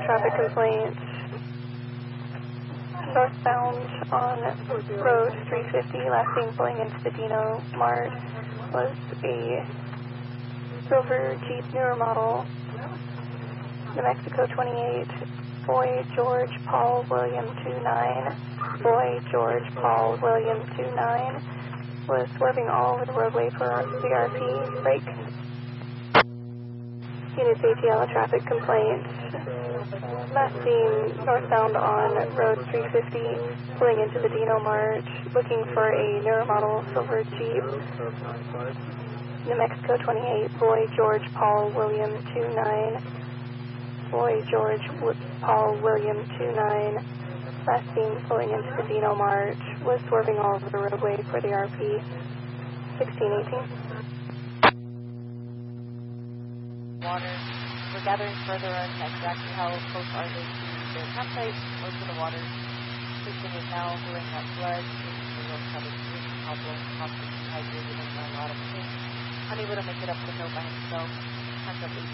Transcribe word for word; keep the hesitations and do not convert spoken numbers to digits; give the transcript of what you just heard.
traffic complaint. Northbound on Road three fifty, last seen pulling into the Dino Mart, was a silver Jeep newer model, New Mexico twenty-eight, Boy George Paul William two nine, Boy George Paul William two nine, was swerving all over the roadway for C R P, brake. Unit A T L traffic complaint. Last seen northbound on Road three fifty, pulling into the Dino Mart, looking for a newer model silver Jeep. New Mexico twenty-eight, Boy George Paul William two nine, Boy George w Paul William two nine. Last seen pulling into the Dino Mart, was swerving all over the roadway for the R P. sixteen eighteen. Water. We're gathering further on exactly how close are they to their campsite. Most of the water system is now going at flood. We will have a drinking problem, possibly dehydrated and a lot of things. Unable to make it up the hill by himself. Hands up